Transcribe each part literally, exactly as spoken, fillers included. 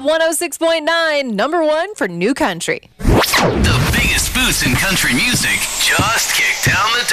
one oh six point nine, number one for new country. The biggest boost in country music just kicked down the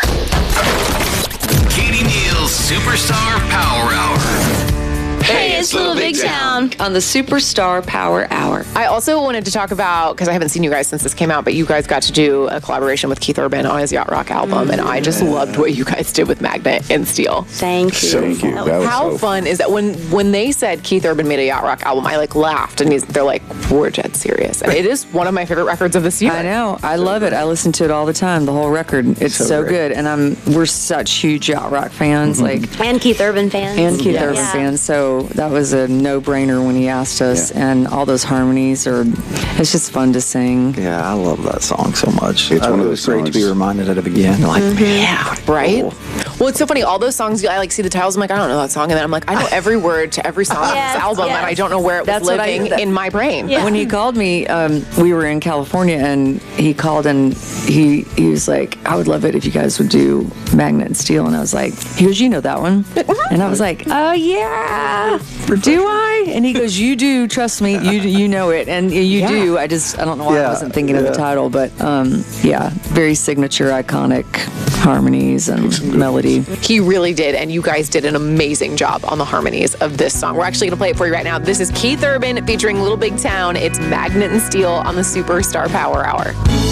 door. Katie Neal's Superstar Power Hour. Hey, it's Little Big Town on the Superstar Power Hour. I also wanted to talk about, because I haven't seen you guys since this came out, but you guys got to do a collaboration with Keith Urban on his Yacht Rock album, mm-hmm. and I just loved what you guys did with Magnet and Steel. Thank you. Thank you. That was How so fun is that? When when they said Keith Urban made a Yacht Rock album, I like laughed, and he's, they're like, we're dead serious. And it is one of my favorite records of this year. I know. I love it. I listen to it all the time, the whole record. It's so, So good. great. And I'm we're such huge Yacht Rock fans, like And Keith Urban fans. and Keith Yeah. Urban Yeah. fans. So that was a no-brainer when he asked us, Yeah. and all those harmonies are. It's just fun to sing. Yeah, I love that song so much. It's Uh, one of it those was great to be songs- reminded of it again. Like, Yeah, right? cool. Well, it's so funny. All those songs, I like see the titles. I'm like, I don't know that song, and then I'm like, I know every word to every song on Yes, this album, yes. and I don't know where it was That's what I- living that- in my brain. Yeah. When he called me, um, we were in California, and he called and he he was like, "I would love it if you guys would do Magnet and Steel." And I was like, "He goes, you know that one?" And I was like, "Oh yeah, do I?" And he goes, "You do. Trust me, you you know it, and you Yeah. do." I just I don't know why I Yeah, wasn't thinking of the yeah. title, but um, yeah, very signature, iconic harmonies and melody. He really did, and you guys did an amazing job on the harmonies of this song. We're actually going to play it for you right now. This is Keith Urban featuring Little Big Town. It's Magnet and Steel on the Superstar Power Hour.